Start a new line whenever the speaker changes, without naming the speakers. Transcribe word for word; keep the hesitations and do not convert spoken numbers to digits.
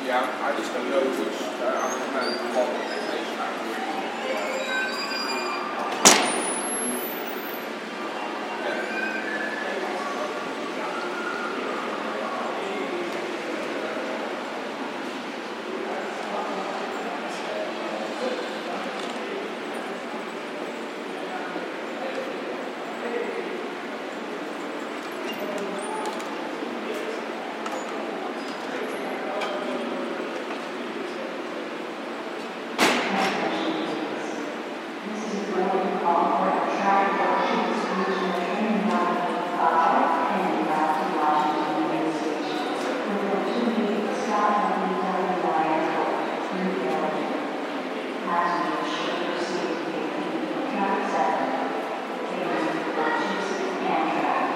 Yeah, I just don't know which uh, I'm a man of the